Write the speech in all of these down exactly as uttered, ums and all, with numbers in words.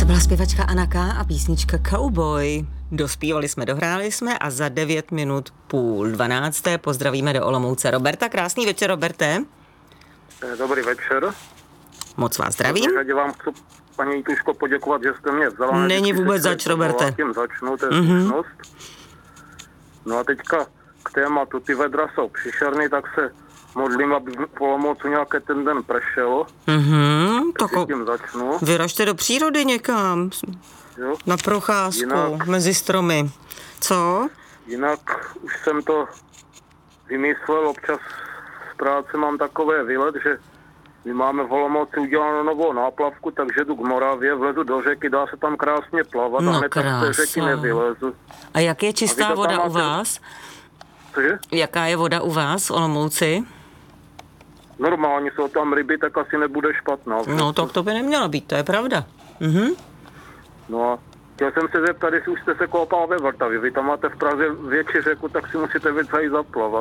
byla zpěvačka Anna K. a písnička Cowboy. Dospívali jsme, dohráli jsme a za devět minut půl dvanácté pozdravíme do Olomouce Roberta. Krásný večer, Roberte. Dobrý večer. Moc vás zdravím. Já vám chci, paní Jituško, poděkovat, že jste mě vzala. Není vůbec zač, Roberte. Tím začnu, to je mm-hmm. slušnost. No a teďka k tématu, ty vedra jsou příšerný, tak se modlím, aby v Olomoucu nějaké ten den pršelo. Mhm, tak tím začnu. Vyražte do přírody někam. Jo? Na procházku, jinak, mezi stromy. Co? Jinak už jsem to vymyslel, občas z práce mám takové výlet, že my máme v Olomouci udělanou novou náplavku, takže jdu k Moravě, vlezu do řeky, dá se tam krásně plavat no, a hned tak z té řeky nevylezu. A jak je čistá voda máte... u vás? Cože? Jaká je voda u vás v Olomouci? Normálně jsou tam ryby, tak asi nebude špatná. No tak to by nemělo být, to je pravda. Mhm. No a chtěl jsem se zeptat, jestli už jste se koupal ve Vltavě. Vy tam máte v Praze větší řeku, tak si musíte víc i zaplavat.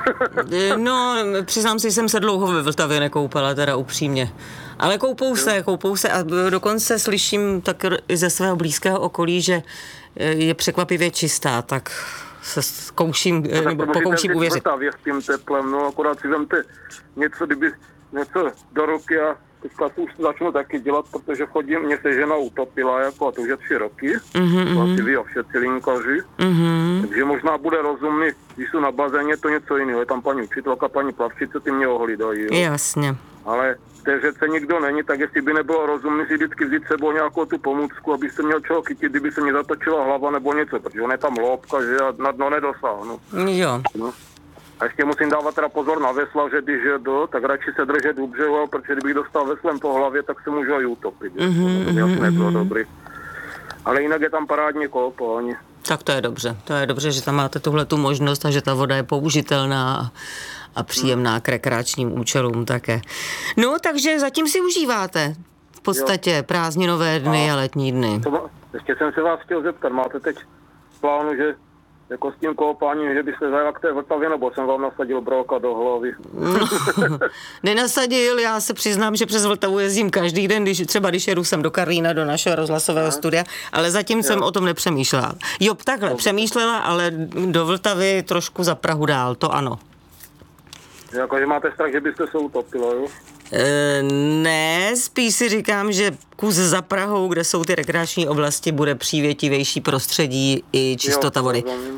No, přiznám si, že jsem se dlouho ve Vltavě nekoupala, teda upřímně. Ale koupou se, koupou se a dokonce slyším tak i ze svého blízkého okolí, že je překvapivě čistá, tak se zkouším, no, nebo pokouším uvěřit. Tak to musíte s tím teplem, no akorát si vemte něco, kdyby něco do ruky a teďka už začnu taky dělat, protože chodím, mě se žena utopila, jako a to už je tři roky, mm-hmm. to asi ví a všetci linkaři, mm-hmm. takže možná bude rozumný, když jsou na bazéně, to něco jiného, je tam paní učitelka, paní plavčice, ty mě ohlídají. Jo? Jasně. Ale v té řece nikdo není, tak jestli by nebylo rozumné si vždycky vzít sebou nějakou tu pomůcku, abyste měl čeho chytit, kdyby se mě zatočila hlava nebo něco, protože on je tam loupka, že já na dno nedosáhnu. Jo. No. A ještě musím dávat teda pozor na vesla, že když jedu, tak radši se držet u břehu, protože kdybych dostal veslem po hlavě, tak se můžu i utopit. Mm-hmm, to by asi nebylo dobrý. Ale jinak je tam parádní koupání. Tak to je dobře. To je dobře, že tam máte tuhle tu možnost a že ta voda je použitelná a příjemná k rekreačním účelům také. No, takže zatím si užíváte v podstatě jo. prázdninové dny a, a letní dny. To, ještě jsem se vás chtěl zeptat, máte teď plánu, že jako s tím koupáním, že byste zajela k té Vltavě, nebo jsem vám nasadil broka do hlavy? No, nenasadil, já se přiznám, že přes Vltavu jezdím každý den, když, třeba když jedu sem do Karlína, do našeho rozhlasového studia, ale zatím jo. jsem o tom nepřemýšlela. Jo, takhle, no. přemýšlela, ale do Vltavy trošku za Prahu dál, to ano. Jakože máte strach, že byste se utopila, jo? E, ne, spíš si říkám, že kus za Prahou, kde jsou ty rekreační oblasti, bude přívětivější prostředí i čistota jo, vody. Rozumím.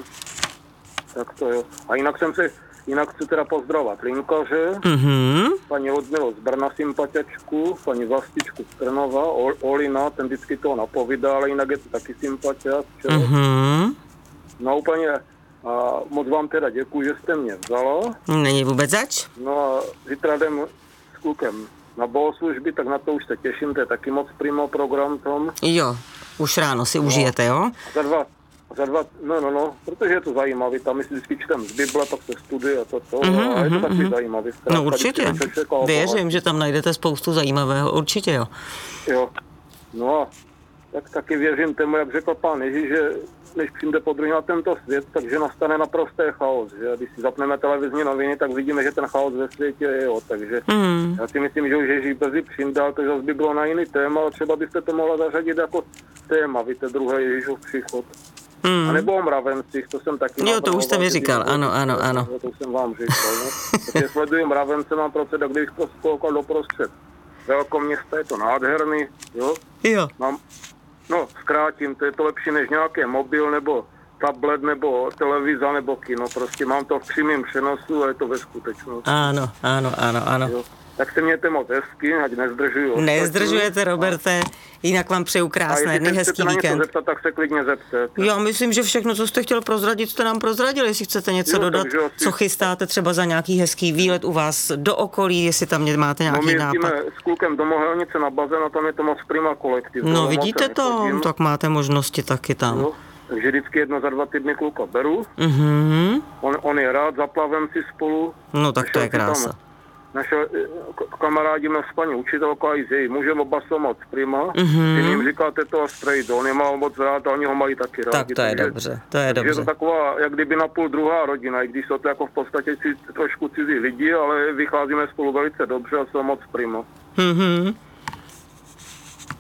Tak to jo. A jinak jsem se, jinak chci teda pozdravovat linkaře, mm-hmm. paní Ludmilu z Brna sympatiačku, paní Vlastičku z Trnova, Olina, ten vždycky toho napovídá, ale jinak je to taky sympatiák. Mm-hmm. No úplně. A moc vám teda děkuji, že jste mě vzala. Není vůbec zač. No a zítra jdem s klukem na bohoslužby, tak na to už se těším, to je taky moc primo program tom. Jo, už ráno si no. užijete, jo? Za dva, za dva, no, no, no, protože je to zajímavý, tam si vždycky čtem z Bible, pak se studuje a to, to, mm-hmm, a je to taky mm-hmm. zajímavý. No určitě, věřím, že tam najdete spoustu zajímavého, určitě jo. Jo, no a tak taky věřím tomu, jak řekl pán Ježíš, že než přijde podruhé na tento svět, takže nastane naprostý chaos. Že? Když si zapneme televizní noviny, tak vidíme, že ten chaos ve světě je. Jo. Takže mm. já si myslím, že už Ježíš brzy přijde, ale to zase by bylo na jiný téma, ale třeba byste to mohla zařadit jako téma, víte, druhé Ježíšův příchod. Mm. A nebo o mravencích, to jsem taky... Jo, to už jste mi říkal, ano, ano, ano. To jsem vám říkal, no. Takže sleduji mravence, mám proced, a když to skoukal doprostřed velkoměsta, je to nádherný, jo. Jo. Mám No, zkrátím, to je to lepší než nějaký mobil, nebo tablet, nebo televize, nebo kino. Prostě mám to v přímém přenosu a je to ve skutečnosti. Ano, ano, ano, ano. Jo. Tak se mějte moc hezky, ať nezdržuju. Nezdržujete, Roberte, jinak vám přeju krásné dny, hezký víkend. A jestli chcete na něco zeptat, tak se klidně zeptat. Já myslím, že všechno, co jste chtěl prozradit, jste nám prozradili. Jestli chcete něco jo, dodat, asi... co chystáte třeba za nějaký hezký výlet u vás do okolí, jestli tam máte nějaký no, nápad. No my s klukem do Mohelnice na bazén a tam je to moc prima kolektiv. No vidíte to, tak máte možnosti taky tam. Jo. Takže vždycky jedno za dva týdny kluka beru. Mm-hmm. On, on je rád, zaplavem si spolu. No tak to je krása. Naše kamarádíme s paní učitelkou a i s její mužem, oba jsou moc prima. Mm-hmm. Vy jim říkáte to a strejt, on je mal moc rád a oni ho mají taky rádi. Tak to je takže, dobře, to je dobře. Je to taková, jak kdyby napůl druhá rodina, i když jsou to jako v podstatě trošku cizí lidi, ale vycházíme spolu velice dobře a jsou moc prima. Mm-hmm.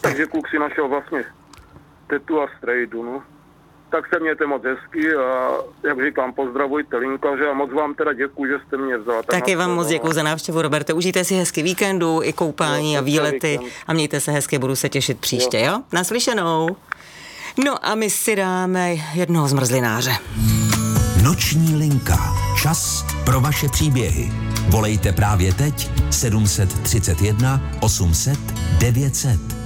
Takže kluk si našel vlastně tetu a strejdu, no. Tak se mějte moc hezky a jak říkám, pozdravujte linkaře a moc vám teda děkuji, že jste mě vzal. Taky vám moc děkuji za návštěvu, Roberte. Užijte si hezky víkendu, i koupání jo, a výlety a mějte se hezky, budu se těšit příště, jo? jo? Naslyšenou. No a my si dáme jednoho zmrzlináře. Noční linka. Čas pro vaše příběhy. Volejte právě teď sedm set třicet jedna osm set devět set.